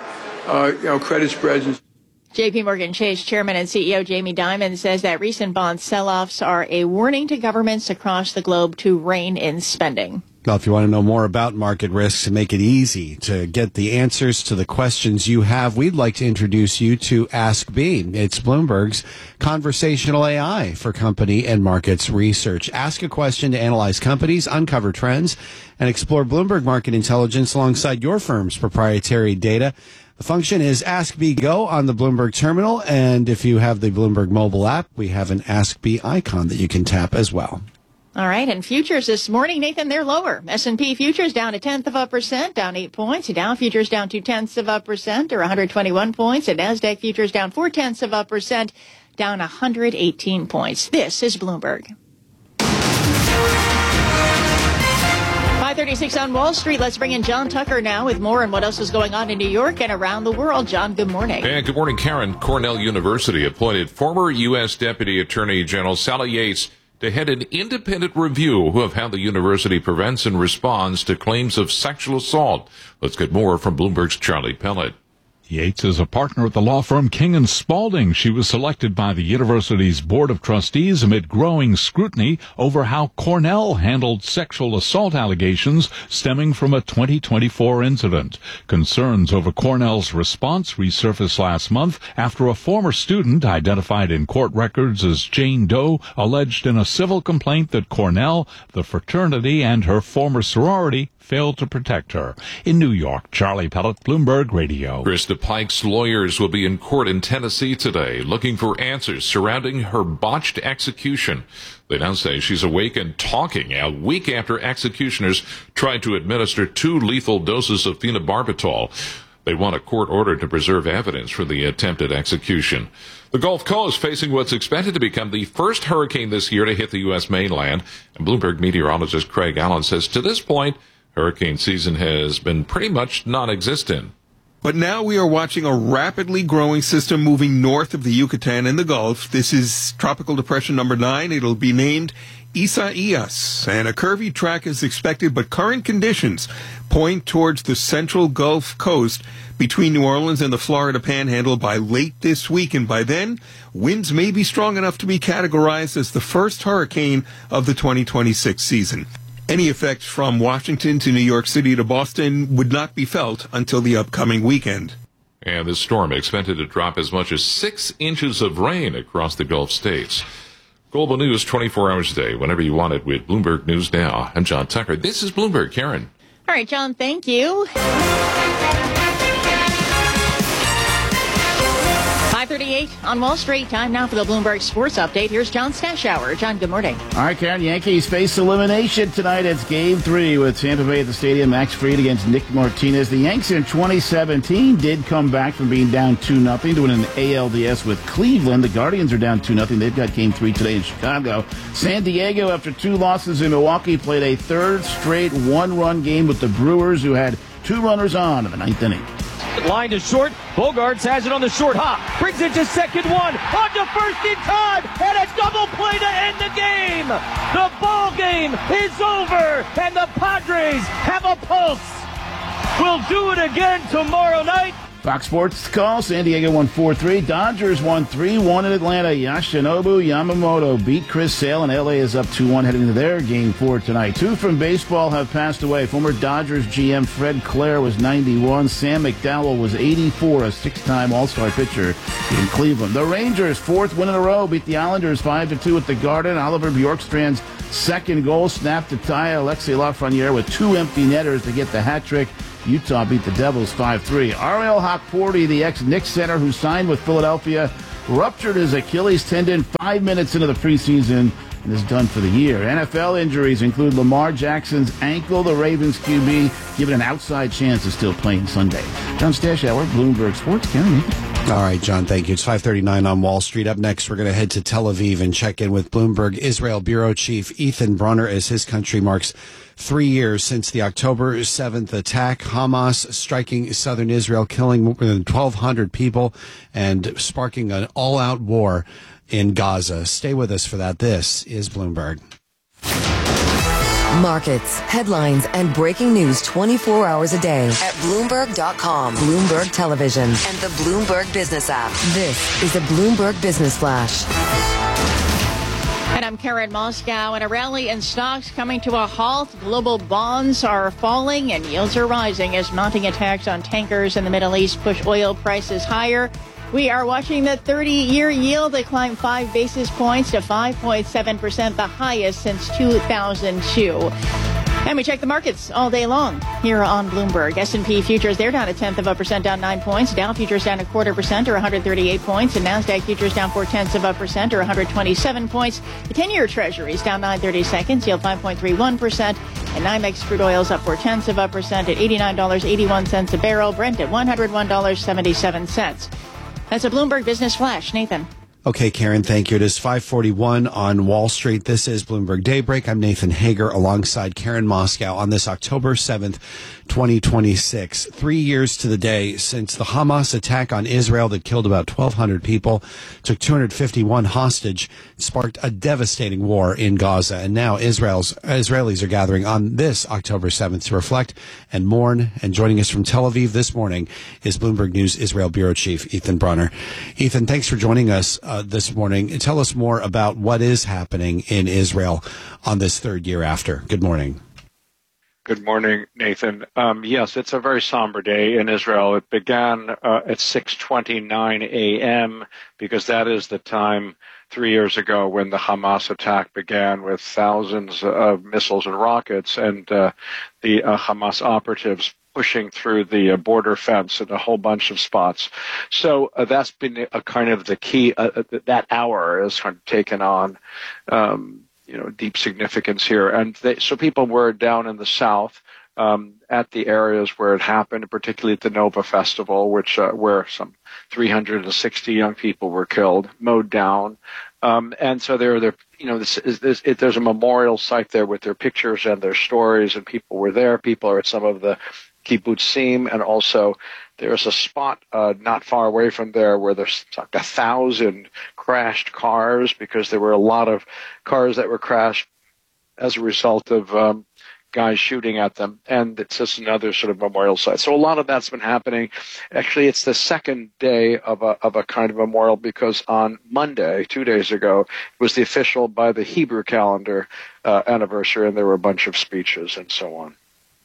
credit spreads? JP Morgan Chase Chairman and CEO Jamie Dimon says that recent bond sell-offs are a warning to governments across the globe to rein in spending. Well, if you want to know more about market risks and make it easy to get the answers to the questions you have, we'd like to introduce you to Ask Bean. It's Bloomberg's conversational AI for company and markets research. Ask a question to analyze companies, uncover trends, and explore Bloomberg market intelligence alongside your firm's proprietary data. The function is Ask Bee Go on the Bloomberg terminal, and if you have the Bloomberg mobile app, we have an Ask Bee icon that you can tap as well. All right, and futures this morning, Nathan, they're lower. S&P futures down 0.1%, down 8 points. Dow futures down 0.2%, or 121 points. And NASDAQ futures down 0.4%, down 118 points. This is Bloomberg. 5:36 on Wall Street. Let's bring in John Tucker now with more on what else is going on in New York and around the world. John, good morning. And good morning, Karen. Cornell University appointed former U.S. Deputy Attorney General Sally Yates to head an independent review of how the university prevents and responds to claims of sexual assault. Let's get more from Bloomberg's Charlie Pellet. Yates is a partner at the law firm King & Spalding. She was selected by the university's Board of Trustees amid growing scrutiny over how Cornell handled sexual assault allegations stemming from a 2024 incident. Concerns over Cornell's response resurfaced last month after a former student, identified in court records as Jane Doe, alleged in a civil complaint that Cornell, the fraternity, and her former sorority failed to protect her. In New York, Charlie Pellet, Bloomberg Radio. Krista Pike's lawyers will be in court in Tennessee today looking for answers surrounding her botched execution. They now say she's awake and talking a week after executioners tried to administer 2 lethal doses of phenobarbital. They want a court order to preserve evidence for the attempted execution. The Gulf Coast facing what's expected to become the first hurricane this year to hit the U.S. mainland. And Bloomberg meteorologist Craig Allen says to this point, hurricane season has been pretty much non-existent. But now we are watching a rapidly growing system moving north of the Yucatan and the Gulf. This is Tropical Depression number 9. It'll be named Isaias, and a curvy track is expected, but current conditions point towards the central Gulf Coast between New Orleans and the Florida Panhandle by late this week, and by then, winds may be strong enough to be categorized as the first hurricane of the 2026 season. Any effects from Washington to New York City to Boston would not be felt until the upcoming weekend. And this storm expected to drop as much as 6 inches of rain across the Gulf states. Global news 24 hours a day, whenever you want it, with Bloomberg News Now. I'm John Tucker. This is Bloomberg. Karen. All right, John, thank you. 5:38 on Wall Street. Time now for the Bloomberg Sports Update. Here's John Stashower. John, good morning. All right, Karen. Yankees face elimination tonight. It's Game 3 with Tampa Bay at the stadium. Max Fried against Nick Martinez. The Yanks in 2017 did come back from being down 2-0 to win an ALDS with Cleveland. The Guardians are down 2-0. They've got Game 3 today in Chicago. San Diego, after 2 losses in Milwaukee, played a third straight one-run game with the Brewers, who had 2 runners on in the 9th inning. Line to short. Bogarts has it on the short hop. Brings it to second one. On to first in time. And a double play to end the game. The ball game is over. And the Padres have a pulse. We'll do it again tomorrow night. Fox Sports call. San Diego won 4-3. Dodgers won 3-1 in Atlanta. Yoshinobu Yamamoto beat Chris Sale, and LA is up 2-1 heading into their Game 4 tonight. 2 from baseball have passed away. Former Dodgers GM Fred Claire was 91. Sam McDowell was 84, a 6-time All-Star pitcher in Cleveland. The Rangers, 4th win in a row, beat the Islanders 5-2 at the Garden. Oliver Bjorkstrand's second goal snapped to tie. Alexei Lafreniere with 2 empty netters to get the hat trick. Utah beat the Devils 5-3. Ariel Hockporty, the ex-Knicks center who signed with Philadelphia, ruptured his Achilles tendon 5 minutes into the preseason and is done for the year. NFL injuries include Lamar Jackson's ankle. The Ravens QB given an outside chance of still playing Sunday. John Stashower, Bloomberg Sports. Karen. All right, John, thank you. It's 5:39 on Wall Street. Up next, we're going to head to Tel Aviv and check in with Bloomberg Israel Bureau Chief Ethan Brunner as his country marks 3 years since the October 7th attack. Hamas striking southern Israel, killing more than 1,200 people and sparking an all-out war in Gaza. Stay with us for that. This is Bloomberg. Markets, headlines, and breaking news 24 hours a day at Bloomberg.com, Bloomberg Television, and the Bloomberg Business app. This is a Bloomberg Business Flash. And I'm Karen Moscow. And a rally in stocks coming to a halt. Global bonds are falling and yields are rising as mounting attacks on tankers in the Middle East push oil prices higher. We are watching the 30-year yield. They climbed 5 basis points to 5.7%, the highest since 2002. And we check the markets all day long here on Bloomberg. S&P futures, they're down 0.1%, down 9 points. Dow futures down 0.25% or 138 points. And NASDAQ futures down 0.4% or 127 points. The 10-year Treasury is down 9/32, yield 5.31%. And NYMEX crude oil's up 0.4% at $89.81 a barrel. Brent at $101.77. That's a Bloomberg Business Flash. Nathan. Okay, Karen, thank you. It is 5:41 on Wall Street. This is Bloomberg Daybreak. I'm Nathan Hager alongside Karen Moscow on this October 7th, 2026. 3 years to the day since the Hamas attack on Israel that killed about 1,200 people, took 251 hostage, sparked a devastating war in Gaza. And now Israelis are gathering on this October 7th to reflect and mourn. And joining us from Tel Aviv this morning is Bloomberg News Israel Bureau Chief Ethan Brunner. Ethan, thanks for joining us this morning. Tell us more about what is happening in Israel on this third year after. Good morning. Good morning, Nathan. Yes, it's a very somber day in Israel. It began at 6:29 a.m. because that is the time 3 years ago when the Hamas attack began with thousands of missiles and rockets and the Hamas operatives pushing through the border fence in a whole bunch of spots. So that's been a kind of the key. That hour has kind of taken on, deep significance here. And so people were down in the south at the areas where it happened, particularly at the Nova Festival, where some 360 young people were killed, mowed down. And so there's a memorial site there with their pictures and their stories, and people were there. People are at some of the kibbutzim, and also there's a spot not far away from there where there's like 1,000 crashed cars, because there were a lot of cars that were crashed as a result of guys shooting at them, and it's just another sort of memorial site. So a lot of that's been happening. Actually, it's the second day of a kind of memorial, because on Monday, 2 days ago, it was the official by the Hebrew calendar anniversary, and there were a bunch of speeches and so on.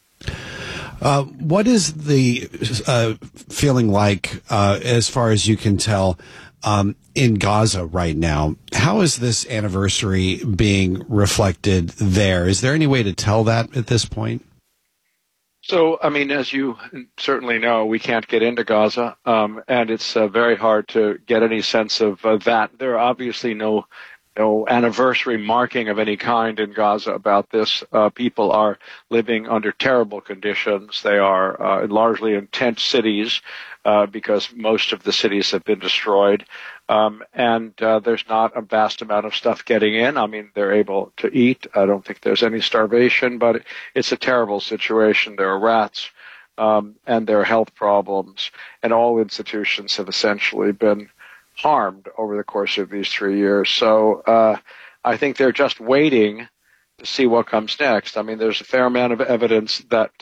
What is the feeling like, as far as you can tell, in Gaza right now? How is this anniversary being reflected there? Is there any way to tell that at this point? So, I mean, as you certainly know, we can't get into Gaza, and it's very hard to get any sense of that. There are obviously no anniversary marking of any kind in Gaza about this. People are living under terrible conditions. They are largely in tent cities because most of the cities have been destroyed. And there's not a vast amount of stuff getting in. I mean, they're able to eat. I don't think there's any starvation, but it's a terrible situation. There are rats, and there are health problems, and all institutions have essentially been harmed over the course of these 3 years. So I think they're just waiting to see what comes next. I mean, there's a fair amount of evidence that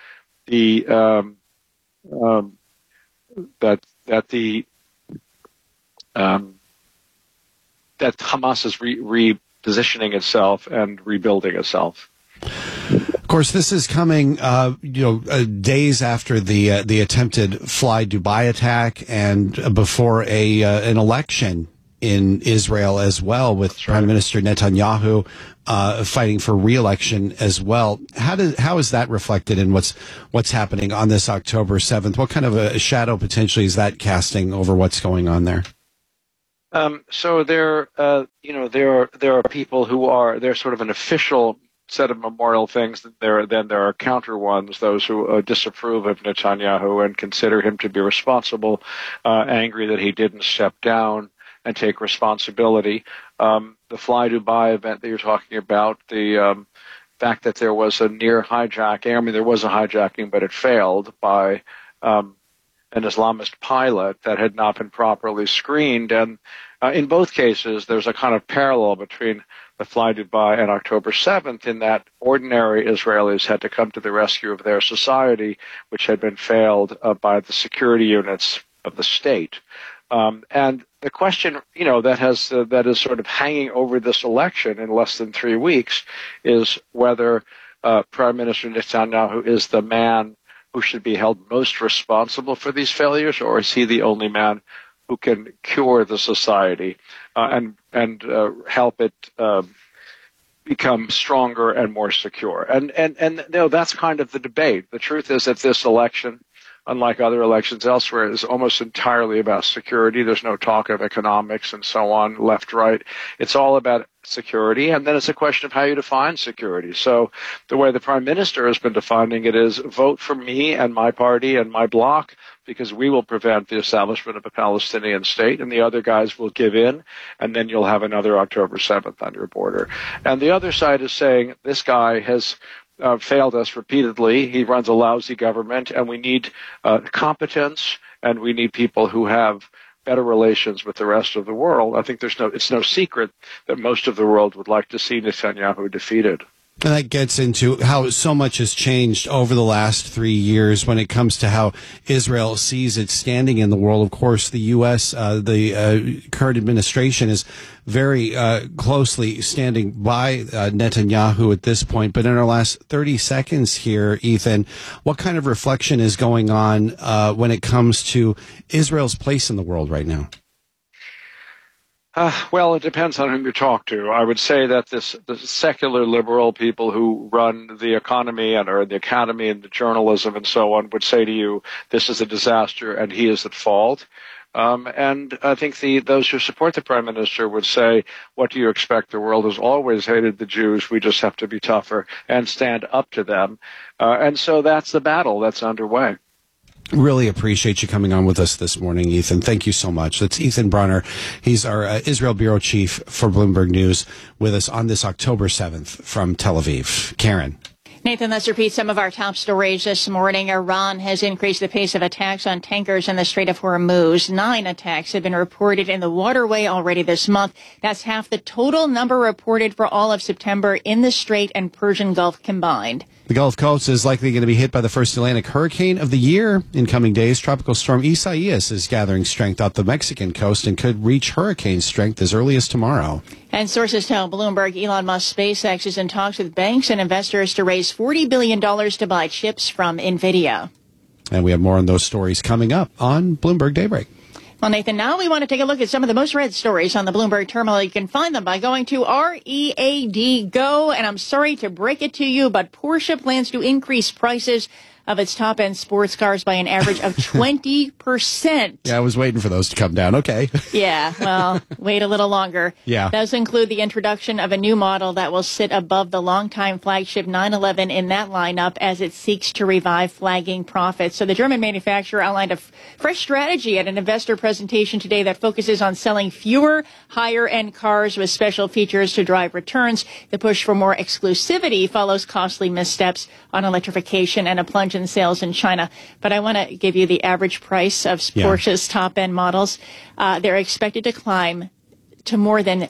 that Hamas is repositioning itself and rebuilding itself. Of course, this is coming, days after the attempted Fly Dubai attack and before an election in Israel as well, with Prime Minister Netanyahu fighting for re-election as well. How is that reflected in what's happening on this October 7th? What kind of a shadow potentially is that casting over what's going on there? So there are people who they're sort of an official set of memorial things. Then there are counter ones, those who disapprove of Netanyahu and consider him to be responsible, angry that he didn't step down and take responsibility. The Fly Dubai event that you're talking about, the fact that there was a near hijacking, I mean, there was a hijacking, but it failed by an Islamist pilot that had not been properly screened. And in both cases, there's a kind of parallel between the Fly Dubai and October 7th, in that ordinary Israelis had to come to the rescue of their society, which had been failed by the security units of the state. And the question, that is sort of hanging over this election in less than 3 weeks is whether Prime Minister Netanyahu is the man who should be held most responsible for these failures, or is he the only man who can cure the society and help it become stronger and more secure? And that's kind of the debate. The truth is that this election, unlike other elections elsewhere, is almost entirely about security. There's no talk of economics and so on, left, right. It's all about security, and then it's a question of how you define security. So the way the Prime Minister has been defining it is vote for me and my party and my bloc, because we will prevent the establishment of a Palestinian state, and the other guys will give in, and then you'll have another October 7th on your border. And the other side is saying this guy has failed us repeatedly. He runs a lousy government, and we need competence, and we need people who have better relations with the rest of the world. I think it's no secret that most of the world would like to see Netanyahu defeated. And that gets into how so much has changed over the last 3 years when it comes to how Israel sees its standing in the world. Of course, the U.S., the current administration is very closely standing by Netanyahu at this point. But in our last 30 seconds here, Ethan, what kind of reflection is going on when it comes to Israel's place in the world right now? Well, it depends on whom you talk to. I would say that the secular liberal people who run the economy and are in the academy and the journalism and so on would say to you, this is a disaster and he is at fault. And I think those who support the Prime Minister would say, what do you expect? The world has always hated the Jews. We just have to be tougher and stand up to them. And so that's the battle that's underway. Really appreciate you coming on with us this morning, Ethan. Thank you so much. That's Ethan Brunner. He's our Israel Bureau Chief for Bloomberg News, with us on this October 7th from Tel Aviv. Karen. Nathan, let's repeat some of our top stories this morning. Iran has increased the pace of attacks on tankers in the Strait of Hormuz. 9 attacks have been reported in the waterway already this month. That's half the total number reported for all of September in the Strait and Persian Gulf combined. The Gulf Coast is likely going to be hit by the first Atlantic hurricane of the year in coming days. Tropical storm Isaias is gathering strength off the Mexican coast and could reach hurricane strength as early as tomorrow. And sources tell Bloomberg Elon Musk SpaceX is in talks with banks and investors to raise $40 billion to buy chips from NVIDIA. And we have more on those stories coming up on Bloomberg Daybreak. Well, Nathan, now we want to take a look at some of the most read stories on the Bloomberg Terminal. You can find them by going to READ Go. And I'm sorry to break it to you, but Porsche plans to increase prices of its top-end sports cars by an average of 20%. Yeah, I was waiting for those to come down. Okay. Yeah, well, wait a little longer. Yeah. Those include the introduction of a new model that will sit above the longtime flagship 911 in that lineup as it seeks to revive flagging profits. So the German manufacturer outlined a fresh strategy at an investor presentation today that focuses on selling fewer higher-end cars with special features to drive returns. The push for more exclusivity follows costly missteps on electrification and a plunge in sales in China. But I want to give you the average price of Porsche's top-end models. They're expected to climb to more than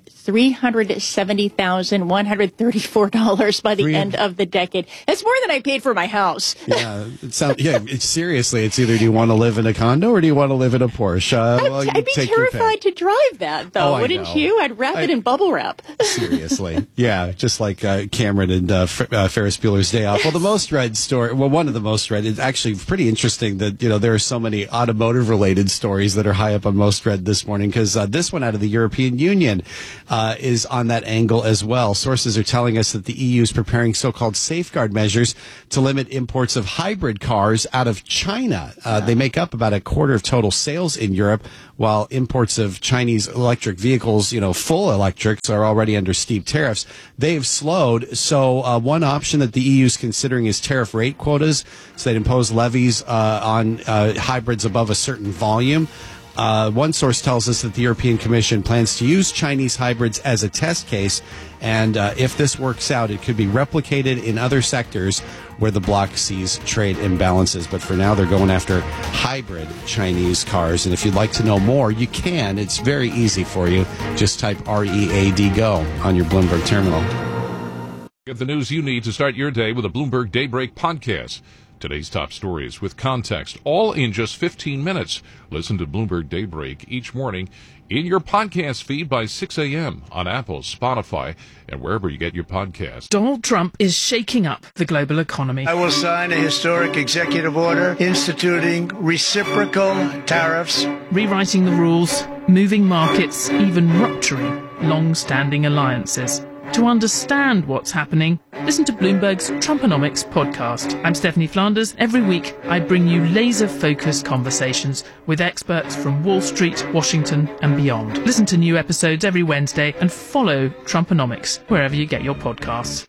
$370,134 by the end of the decade. That's more than I paid for my house. Yeah, seriously, it's either do you want to live in a condo or do you want to live in a Porsche? I'd be terrified to drive that, though, wouldn't you? I'd wrap it in bubble wrap. Seriously. Yeah, just like Cameron and Ferris Bueller's Day Off. Well, the most read story, one of the most read, is actually pretty interesting that, there are so many automotive-related stories that are high up on most read this morning, because this one out of the European Union is on that angle as well. Sources are telling us that the EU is preparing so-called safeguard measures to limit imports of hybrid cars out of China. They make up about a quarter of total sales in Europe, while imports of Chinese electric vehicles, full electrics, are already under steep tariffs. They've slowed. So one option that the EU is considering is tariff rate quotas. So they'd impose levies on hybrids above a certain volume. One source tells us that the European Commission plans to use Chinese hybrids as a test case, and if this works out, it could be replicated in other sectors where the bloc sees trade imbalances. But for now, they're going after hybrid Chinese cars, and if you'd like to know more, you can. It's very easy for you. Just type READ GO on your Bloomberg terminal. Get the news you need to start your day with a Bloomberg Daybreak podcast. Today's top stories with context, all in just 15 minutes. Listen to Bloomberg Daybreak each morning in your podcast feed by 6 a.m. on Apple, Spotify, and wherever you get your podcasts. Donald Trump is shaking up the global economy. I will sign a historic executive order instituting reciprocal tariffs, rewriting the rules, moving markets, even rupturing long-standing alliances. To understand what's happening, listen to Bloomberg's Trumponomics podcast. I'm Stephanie Flanders. Every week, I bring you laser-focused conversations with experts from Wall Street, Washington, and beyond. Listen to new episodes every Wednesday and follow Trumponomics wherever you get your podcasts.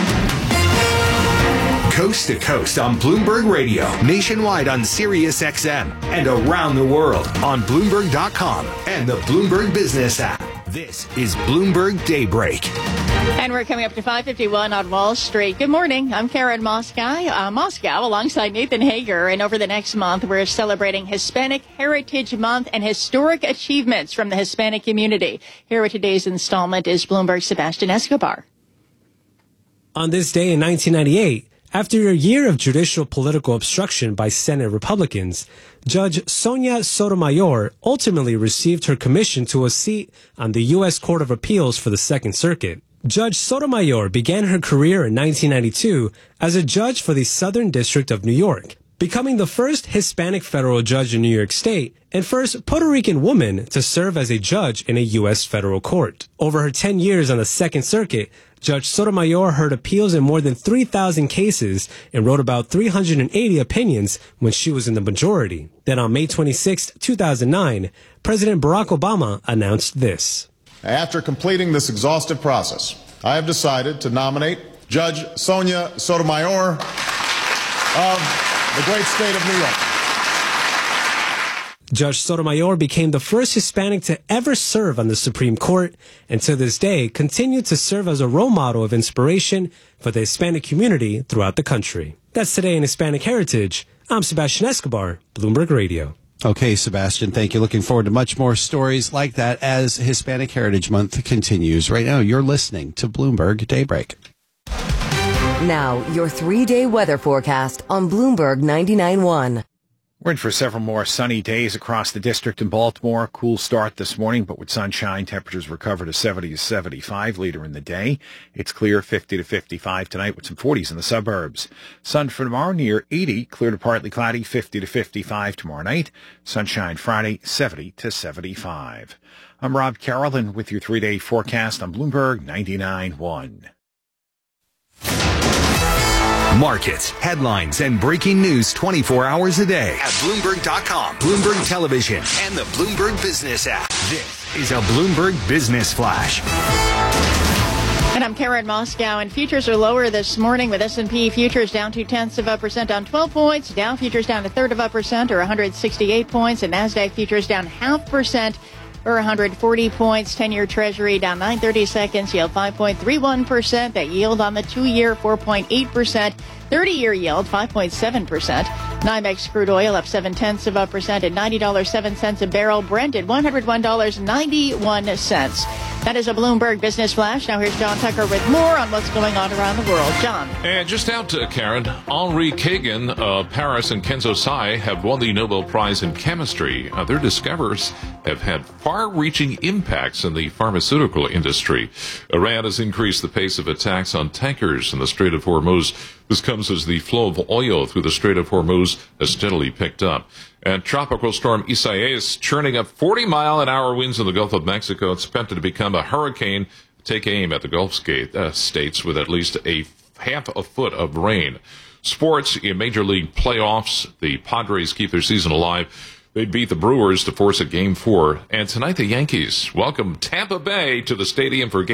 Coast to coast on Bloomberg Radio, nationwide on Sirius XM, and around the world on Bloomberg.com and the Bloomberg Business app. This is Bloomberg Daybreak. And we're coming up to 5:51 on Wall Street. Good morning. I'm Karen Moscow alongside Nathan Hager. And over the next month, we're celebrating Hispanic Heritage Month and historic achievements from the Hispanic community. Here with today's installment is Bloomberg's Sebastian Escobar. On this day in 1998, after a year of judicial political obstruction by Senate Republicans, Judge Sonia Sotomayor ultimately received her commission to a seat on the U.S. Court of Appeals for the Second Circuit. Judge Sotomayor began her career in 1992 as a judge for the Southern District of New York, becoming the first Hispanic federal judge in New York State and first Puerto Rican woman to serve as a judge in a U.S. federal court. Over her 10 years on the Second Circuit, Judge Sotomayor heard appeals in more than 3,000 cases and wrote about 380 opinions when she was in the majority. Then on May 26, 2009, President Barack Obama announced this. After completing this exhaustive process, I have decided to nominate Judge Sonia Sotomayor of the great state of New York. Judge Sotomayor became the first Hispanic to ever serve on the Supreme Court, and to this day continued to serve as a role model of inspiration for the Hispanic community throughout the country. That's Today in Hispanic Heritage. I'm Sebastian Escobar, Bloomberg Radio. Okay, Sebastian, thank you. Looking forward to much more stories like that as Hispanic Heritage Month continues. Right now, you're listening to Bloomberg Daybreak. Now, your 3-day weather forecast on Bloomberg 99.1. We're in for several more sunny days across the district in Baltimore. Cool start this morning, but with sunshine, temperatures recover to 70 to 75 later in the day. It's clear 50 to 55 tonight with some 40s in the suburbs. Sun for tomorrow near 80, clear to partly cloudy, 50 to 55 tomorrow night. Sunshine Friday, 70 to 75. I'm Rob Carrollton with your 3-day forecast on Bloomberg 99.1. Markets, headlines, and breaking news 24 hours a day at Bloomberg.com, Bloomberg Television, and the Bloomberg Business app. This is a Bloomberg Business Flash. And I'm Karen Moscow, and futures are lower this morning with S&P futures down 0.2% on 12 points, Dow futures down 1/3% or 168 points, and NASDAQ futures down 0.5% or 140 points. 10-year Treasury down 9/32, yield 5.31%. That yield on the 2-year 4.8%. 30-year yield 5.7%. NYMEX crude oil up 0.7% at $90.07 a barrel. Brent at $101.91. That is a Bloomberg Business Flash. Now here's John Tucker with more on what's going on around the world. John. And just out, Karen, Henri Kagan of Paris and Kenzo Sai have won the Nobel Prize in Chemistry. Their discoveries have had far-reaching impacts in the pharmaceutical industry. Iran has increased the pace of attacks on tankers in the Strait of Hormuz. This comes as the flow of oil through the Strait of Hormuz has steadily picked up. And Tropical Storm Isaias churning up 40-mile-an-hour winds in the Gulf of Mexico. It's expected to become a hurricane. Take aim at the Gulf states with at least a half a foot of rain. Sports in Major League playoffs. The Padres keep their season alive. They beat the Brewers to force a Game 4. And tonight the Yankees welcome Tampa Bay to the stadium for Game